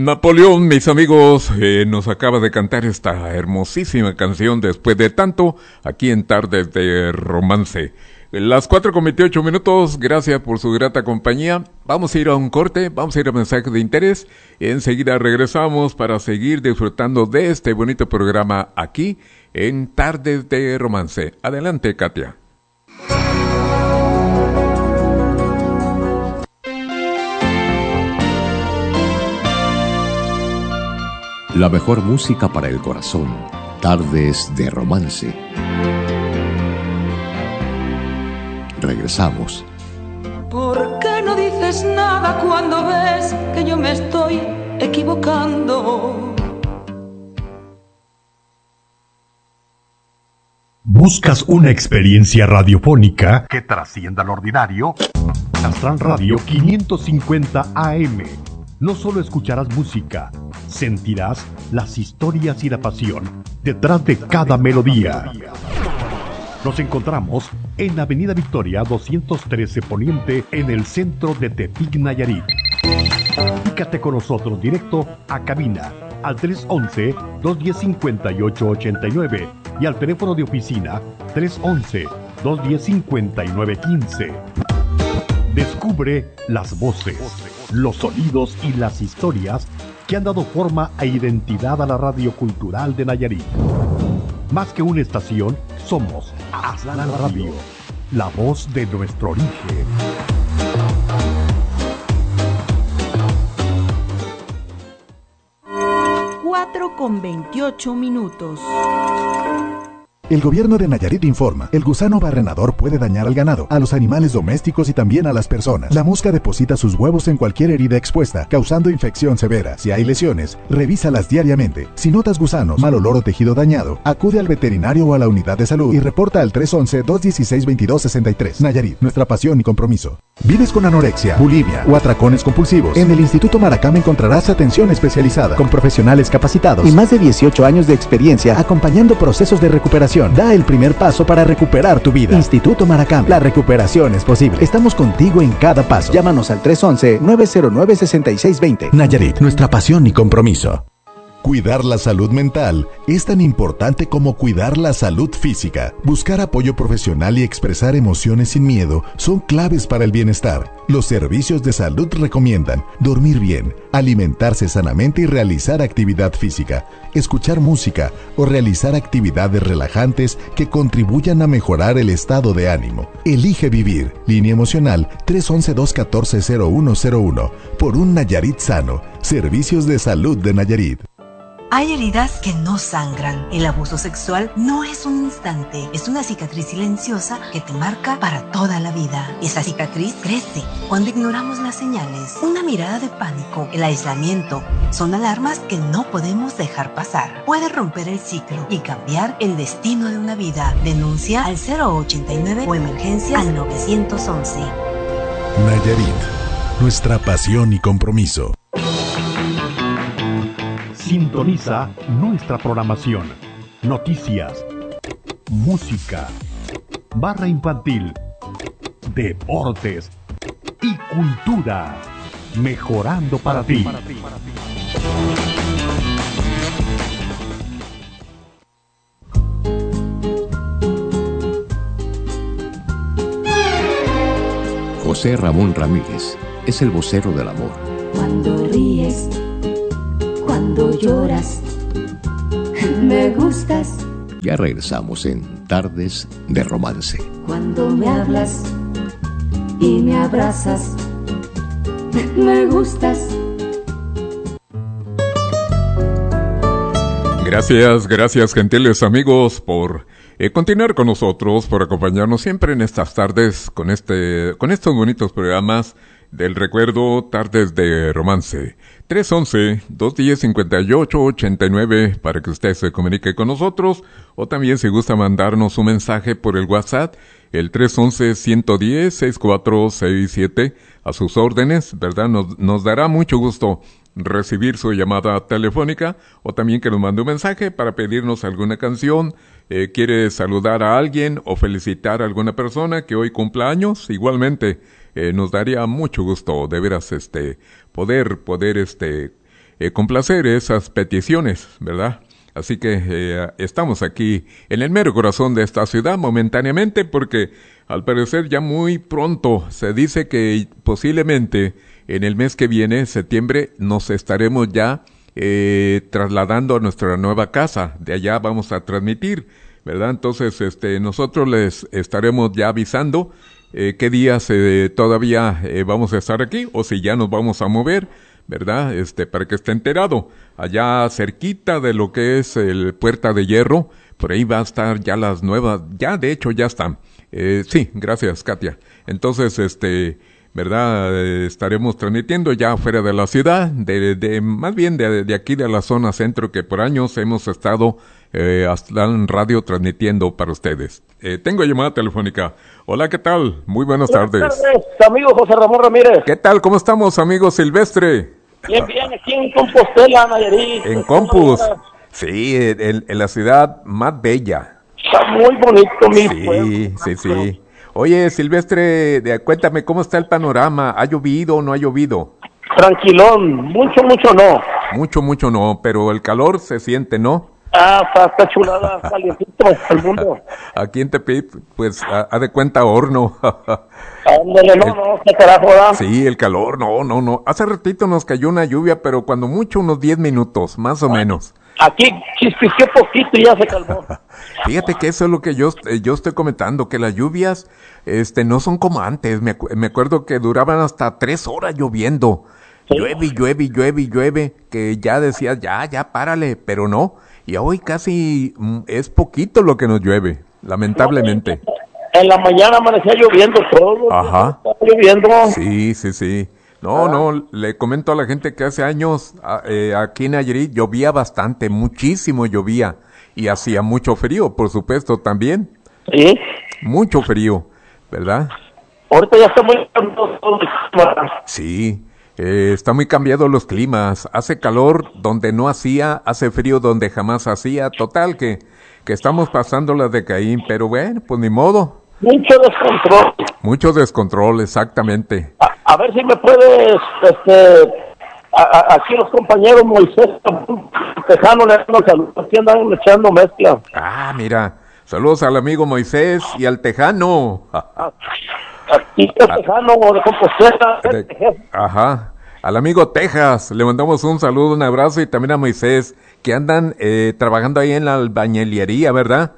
Napoleón, mis amigos, nos acaba de cantar esta hermosísima canción después de tanto aquí en Tardes de Romance. Las 4:28, gracias por su grata compañía. Vamos a ir a un corte, vamos a ir a mensajes de interés. Enseguida regresamos para seguir disfrutando de este bonito programa aquí en Tardes de Romance. Adelante, Katia. La mejor música para el corazón. Tardes de Romance. Regresamos. ¿Por qué no dices nada cuando ves que yo me estoy equivocando? ¿Buscas una experiencia radiofónica que trascienda lo ordinario? Astral Radio 550 AM. No solo escucharás música, sentirás las historias y la pasión detrás de cada melodía. Nos encontramos en Avenida Victoria 213 Poniente, en el centro de Tepic, Nayarit. Comunícate con nosotros directo a cabina al 311-210-5889 y al teléfono de oficina 311-210-5915. Descubre las voces, los sonidos y las historias que han dado forma e identidad a la radio cultural de Nayarit. Más que una estación, somos Astral Radio, la voz de nuestro origen. 4:28. El gobierno de Nayarit informa, el gusano barrenador puede dañar al ganado, a los animales domésticos y también a las personas. La mosca deposita sus huevos en cualquier herida expuesta, causando infección severa. Si hay lesiones, revísalas diariamente. Si notas gusanos, mal olor o tejido dañado, acude al veterinario o a la unidad de salud y reporta al 311-216-2263. Nayarit, nuestra pasión y compromiso. ¿Vives con anorexia, bulimia o atracones compulsivos? En el Instituto Maracame encontrarás atención especializada, con profesionales capacitados y más de 18 años de experiencia acompañando procesos de recuperación. Da el primer paso para recuperar tu vida. Instituto Maracame, la recuperación es posible. Estamos contigo en cada paso. Llámanos al 311-909-6620. Nayarit, nuestra pasión y compromiso. Cuidar la salud mental es tan importante como cuidar la salud física. Buscar apoyo profesional y expresar emociones sin miedo son claves para el bienestar. Los servicios de salud recomiendan dormir bien, alimentarse sanamente y realizar actividad física, escuchar música o realizar actividades relajantes que contribuyan a mejorar el estado de ánimo. Elige vivir. Línea emocional 311-214-0101. Por un Nayarit sano. Servicios de salud de Nayarit. Hay heridas que no sangran. El abuso sexual no es un instante, es una cicatriz silenciosa que te marca para toda la vida. Esa cicatriz crece cuando ignoramos las señales. Una mirada de pánico, el aislamiento, son alarmas que no podemos dejar pasar. Puede romper el ciclo y cambiar el destino de una vida. Denuncia al 089 o emergencia al 911. Nayarit, nuestra pasión y compromiso. Sintoniza nuestra programación. Noticias, música, barra infantil, deportes y cultura. Mejorando para ti. José Ramón Ramírez es el vocero del amor. Cuando ríes, cuando lloras, me gustas. Ya regresamos en Tardes de Romance. Cuando me hablas y me abrazas, me gustas. Gracias gentiles amigos por continuar con nosotros, por acompañarnos siempre en estas tardes con estos bonitos programas del recuerdo, Tardes de Romance. 311-210-5889 para que usted se comunique con nosotros, o también si gusta mandarnos un mensaje por el WhatsApp, el 311-110-6467, a sus órdenes, ¿verdad? Nos dará mucho gusto recibir su llamada telefónica, o también que nos mande un mensaje para pedirnos alguna canción, quiere saludar a alguien o felicitar a alguna persona que hoy cumpla años, igualmente nos daría mucho gusto de veras poder complacer esas peticiones, ¿verdad? Así que estamos aquí en el mero corazón de esta ciudad momentáneamente porque al parecer ya muy pronto se dice que posiblemente en el mes que viene, septiembre, nos estaremos ya trasladando a nuestra nueva casa. De allá vamos a transmitir, ¿verdad? Entonces nosotros les estaremos ya avisando qué días todavía vamos a estar aquí o si ya nos vamos a mover, ¿verdad? Para que esté enterado. Allá cerquita de lo que es el Puerta de Hierro, por ahí va a estar ya las nuevas, ya de hecho ya están. Sí, gracias Katia. Entonces, ¿verdad? Estaremos transmitiendo ya fuera de la ciudad, más bien de aquí de la zona centro que por años hemos estado hasta en radio transmitiendo para ustedes. Tengo llamada telefónica. Hola, ¿qué tal? Muy buenas tardes. Buenas tardes, amigo José Ramón Ramírez. ¿Qué tal? ¿Cómo estamos, amigo Silvestre? Bien, aquí en Compostela, Nayarit. En Compus. Sí, en la ciudad más bella. Está muy bonito, mi pueblo. Sí. Oye, Silvestre, cuéntame, ¿cómo está el panorama? ¿Ha llovido o no ha llovido? Tranquilón, mucho no. Mucho no, pero el calor se siente, ¿no? Está chulada, calientito el mundo. Aquí en Tepic, pues, haz de cuenta horno. Ándale, qué carajo, ¿verdad? Sí, el calor, no. Hace ratito nos cayó una lluvia, pero cuando mucho, unos 10 minutos, más o menos. Aquí chispisqué poquito y ya se calmó. Fíjate que eso es lo que yo estoy comentando, que las lluvias, no son como antes. Me acuerdo que duraban hasta 3 horas lloviendo. Sí. Llueve, que ya decías, ya, párale, pero no. Y hoy casi es poquito lo que nos llueve, lamentablemente. En la mañana amanecía lloviendo todo. Ajá. Lloviendo. Sí. No, le comento a la gente que hace años aquí en Nayarit llovía bastante, muchísimo llovía. Y hacía mucho frío, por supuesto, también. Sí. Mucho frío, ¿verdad? Ahorita ya está muy cambiado. Sí. Está muy cambiado los climas, hace calor donde no hacía, hace frío donde jamás hacía, total que estamos pasando las de Caín, pero bueno, pues ni modo. Mucho descontrol, exactamente. A ver si me puedes, aquí los compañeros Moisés, Tejano, le dan los saludos, aquí andan echando mezcla. Mira, saludos al amigo Moisés y al Tejano. Aquí el Tejano de Compostela. Ajá. Al amigo Texas, le mandamos un saludo, un abrazo y también a Moisés, que andan trabajando ahí en la albañilería, ¿verdad?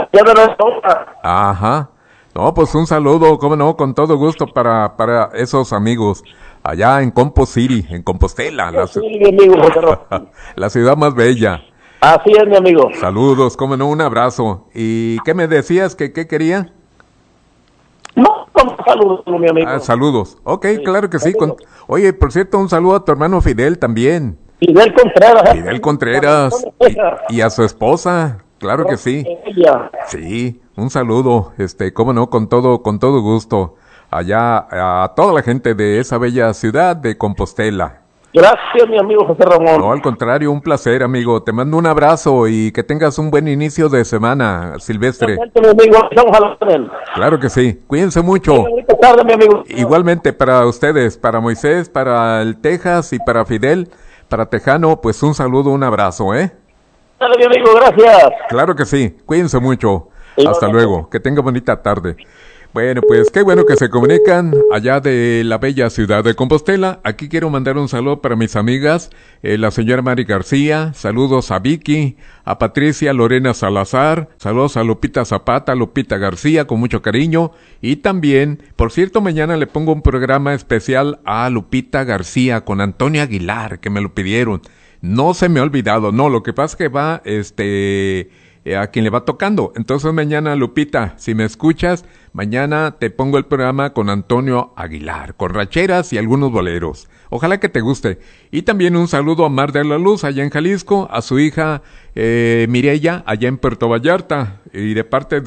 Ajá. No, pues un saludo, cómo no, con todo gusto para esos amigos allá en Compost City, en Compostela, la ciudad más bella. Así es, mi amigo. Saludos, cómo no, un abrazo. ¿Y qué me decías? ¿Qué quería? No, saludos, mi amigo. Saludos. Ok, sí, claro que sí. Oye, por cierto, un saludo a tu hermano Fidel también. Fidel Contreras. Fidel Contreras. Y a su esposa, claro que sí. Sí, un saludo, cómo no, con todo gusto. Allá a toda la gente de esa bella ciudad de Compostela. Gracias, mi amigo José Ramón. No, al contrario, un placer, amigo. Te mando un abrazo y que tengas un buen inicio de semana, Silvestre. Mi amigo. Claro que sí. Cuídense mucho. Buenas tardes, mi amigo. Igualmente para ustedes, para Moisés, para el Texas y para Fidel, para Tejano, pues un saludo, un abrazo, ¿eh? Dale, mi amigo, gracias. Claro que sí. Cuídense mucho. Hasta luego. Que tenga bonita tarde. Bueno, pues qué bueno que se comunican allá de la bella ciudad de Compostela. Aquí quiero mandar un saludo para mis amigas, la señora Mari García, saludos a Vicky, a Patricia Lorena Salazar, saludos a Lupita Zapata, Lupita García, con mucho cariño. Y también, por cierto, mañana le pongo un programa especial a Lupita García con Antonio Aguilar, que me lo pidieron. No se me ha olvidado, no, lo que pasa es que va, a quien le va tocando. Entonces mañana, Lupita, si me escuchas, mañana te pongo el programa con Antonio Aguilar, con rancheras y algunos boleros. Ojalá que te guste. Y también un saludo a Mar de la Luz, allá en Jalisco, a su hija Mireya, allá en Puerto Vallarta, y de parte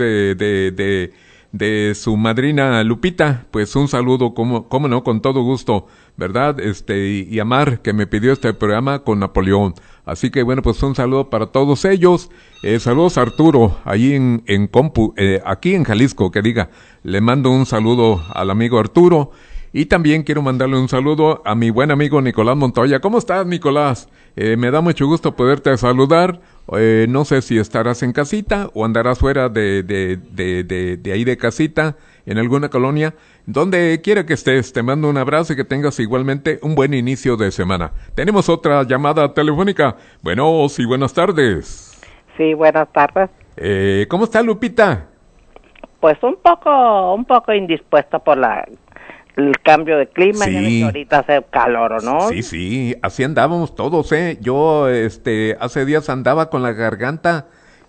de su madrina Lupita, pues un saludo, cómo no, con todo gusto, ¿verdad? Y a Mar, que me pidió este programa con Napoleón. Así que bueno, pues un saludo para todos ellos. Saludos a Arturo, ahí aquí en Jalisco, que diga. Le mando un saludo al amigo Arturo. Y también quiero mandarle un saludo a mi buen amigo Nicolás Montoya. ¿Cómo estás, Nicolás? Me da mucho gusto poderte saludar. No sé si estarás en casita o andarás fuera de ahí de casita, en alguna colonia. Donde quiera que estés, te mando un abrazo y que tengas igualmente un buen inicio de semana. Tenemos otra llamada telefónica. Bueno, sí, buenas tardes. Sí, buenas tardes. ¿Cómo está, Lupita? Pues un poco indispuesta por el cambio de clima. Sí. Ya ves que ahorita hace calor, ¿no? Sí, así andábamos todos, Yo, hace días andaba con la garganta,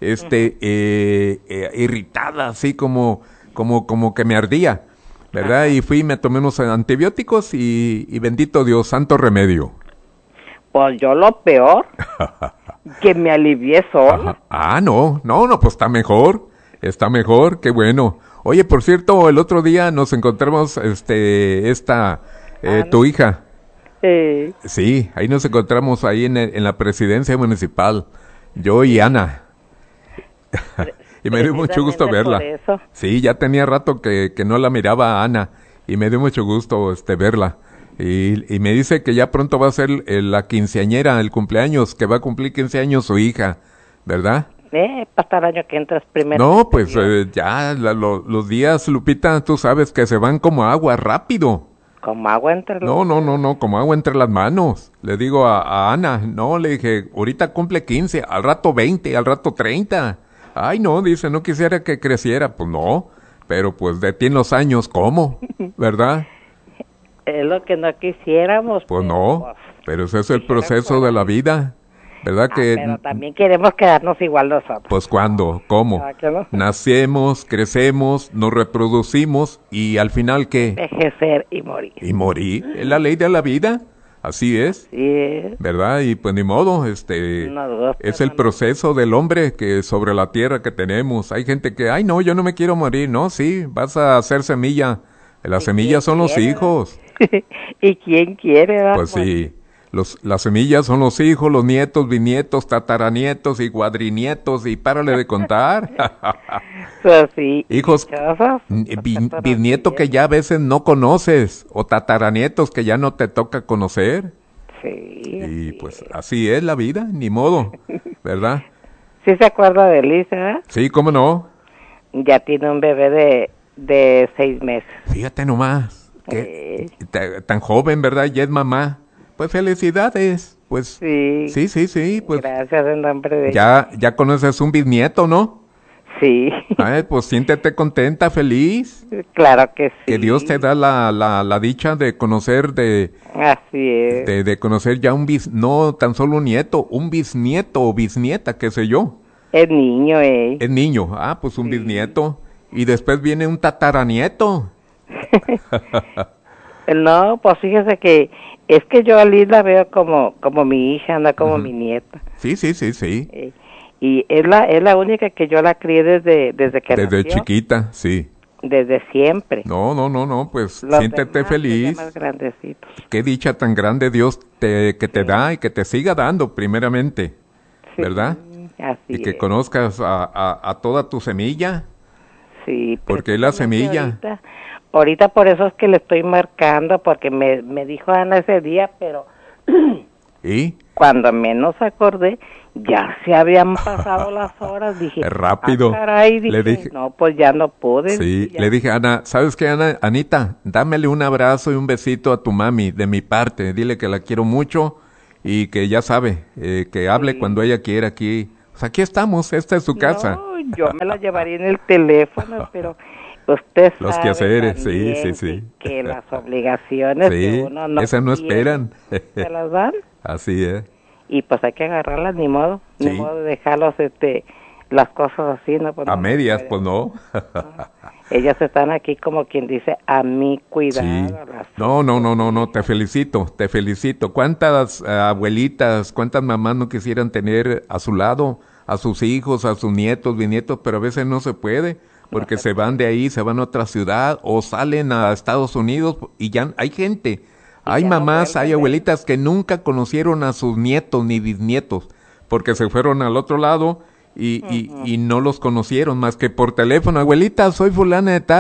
irritada, así como que me ardía, ¿verdad? Y me tomé unos antibióticos y bendito Dios, santo remedio. Pues yo lo peor, que me alivié sola. No, pues está mejor, qué bueno. Oye, por cierto, el otro día nos encontramos, tu hija. Sí, ahí nos encontramos ahí en la presidencia municipal, yo y Ana. Y me dio mucho gusto verla. Sí, ya tenía rato que no la miraba a Ana y me dio mucho gusto verla. Y me dice que ya pronto va a ser la quinceañera, el cumpleaños, que va a cumplir 15 años su hija, ¿verdad? Hasta el año que entras primero. No, pues ya los días, Lupita, tú sabes que se van como agua, rápido. Como agua entre las No, como agua entre las manos. Le digo a Ana, le dije, ahorita cumple 15, al rato 20, al rato 30. Ay, no, dice, no quisiera que creciera. Pues no, pero pues de ti en los años, ¿cómo? ¿Verdad? Es lo que no quisiéramos. Pues no, pero ese es el proceso de la vida. ¿Verdad que? Pero también queremos quedarnos igual nosotros. Pues ¿cuándo? ¿Cómo? No? Nacemos, crecemos, nos reproducimos y al final ¿qué? Envejecer y morir. Y morir, es la ley de la vida, así es. Sí. ¿Verdad? Y pues ni modo, es el proceso del hombre que sobre la tierra que tenemos. Hay gente que, ay no, yo no me quiero morir, no, sí, vas a hacer semilla. Las semillas son los hijos. ¿Y quién quiere? ¿verdad? Pues sí. Las semillas son los hijos, los nietos, bisnietos, tataranietos y cuadrinietos y párale de contar. Pues sí. Hijos, bisnieto que ya a veces no conoces o tataranietos que ya no te toca conocer. Sí. Y pues así es la vida, ni modo, ¿verdad? ¿Sí se acuerda de Liz, verdad? Sí, ¿cómo no? Ya tiene un bebé de 6 meses. Fíjate nomás, que tan joven, ¿verdad? Ya es mamá. Pues felicidades, pues. Sí, pues. Gracias en nombre de ya conoces un bisnieto, ¿no? Sí. Ay, pues siéntete contenta, feliz. Claro que sí. Que Dios te da la dicha de conocer Así es. De conocer ya no tan solo un nieto, un bisnieto o bisnieta, qué sé yo. Es niño, Es niño, pues un bisnieto. Y después viene un tataranieto. No, pues fíjese que es que yo a Liz la veo como mi hija, no como mi nieta. Sí. Y es la única que yo la crié desde que nació. Desde chiquita, sí. Desde siempre. No, pues Los siéntete demás, feliz. Más grandecitos. Qué dicha tan grande Dios que te da y que te siga dando primeramente, ¿verdad? Así y que conozcas a toda tu semilla. Sí. Porque es la semilla. Ahorita por eso es que le estoy marcando, porque me dijo Ana ese día, pero ¿y? Cuando menos acordé, ya se habían pasado las horas. Dije, rápido. Caray, dije, le dije, no, pues ya no pude. Sí, le dije a Ana, ¿sabes qué, Anita? Dámele un abrazo y un besito a tu mami de mi parte. Dile que la quiero mucho y que ya sabe, que hable cuando ella quiera aquí. Pues aquí estamos, esta es su casa. No, yo me la llevaría en el teléfono, pero usted sabe los quehaceres, sí. Que las obligaciones de uno no esas no esperan. ¿Se las dan? Así es. Y pues hay que agarrarlas, ni modo de dejarlos las cosas así, ¿no? Pues a medias, pues no. Ellas están aquí como quien dice, a mi cuidado. Sí. No, te felicito. ¿Cuántas abuelitas, cuántas mamás no quisieran tener a su lado a sus hijos, a sus nietos, bisnietos, pero a veces no se puede, porque se van de ahí, se van a otra ciudad o salen a Estados Unidos y ya hay gente, hay mamás, hay abuelitas que nunca conocieron a sus nietos ni bisnietos, porque se fueron al otro lado y no los conocieron más que por teléfono. Abuelita, soy fulana de tal.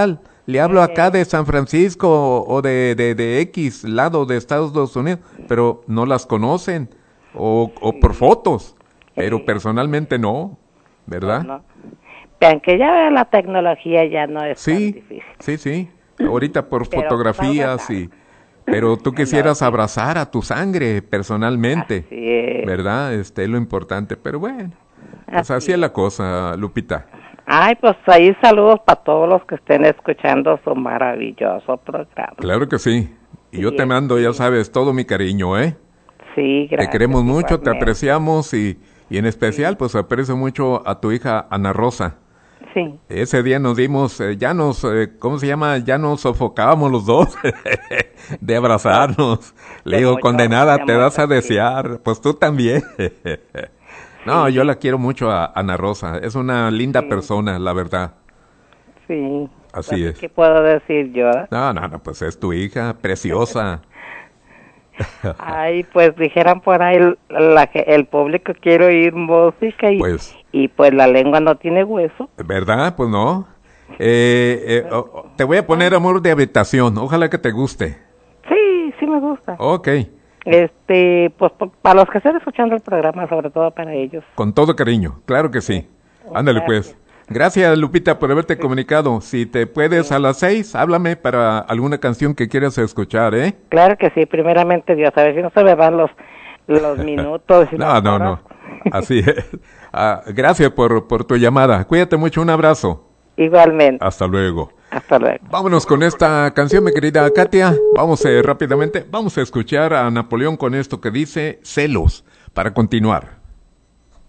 le hablo acá de San Francisco o de X lado de Estados Unidos, pero no las conocen o por fotos, pero personalmente no, ¿verdad? No. Aunque ya vea la tecnología ya no es tan difícil. Sí, ahorita por fotografías pero tú quisieras abrazar a tu sangre personalmente, ¿verdad? Es lo importante, pero bueno, pues así es la cosa, Lupita. Ay, pues ahí saludos para todos los que estén escuchando su maravilloso programa. Claro que sí. Y yo te mando, ya sabes, todo mi cariño, ¿eh? Sí, gracias. Te queremos mucho, te apreciamos y en especial, pues aprecio mucho a tu hija Ana Rosa. Sí. Ese día nos dimos, ¿cómo se llama? Ya nos sofocábamos los dos de abrazarnos. Le digo, condenada, te das a desear. Pues tú también. No, yo la quiero mucho a Ana Rosa. Es una linda persona, la verdad. Sí. Así es. ¿Qué puedo decir yo? No, pues es tu hija, preciosa. Ay, pues dijeran por ahí el público quiere oír música y pues la lengua no tiene hueso. ¿Verdad? Pues no. Te voy a poner Amor de Habitación. Ojalá que te guste. Sí me gusta. Ok. Pues para los que estén escuchando el programa, sobre todo para ellos. Con todo cariño, claro que sí. Ándale pues. Gracias, Lupita, por haberte comunicado. Si te puedes a las 6, háblame para alguna canción que quieras escuchar, ¿eh? Claro que sí, primeramente Dios, a ver si no se me van los minutos. No. Así es. Gracias por tu llamada. Cuídate mucho, un abrazo. Igualmente. Hasta luego. Hasta luego. Vámonos con esta canción, mi querida Katia. Vamos rápidamente, vamos a escuchar a Napoleón con esto que dice Celos, para continuar.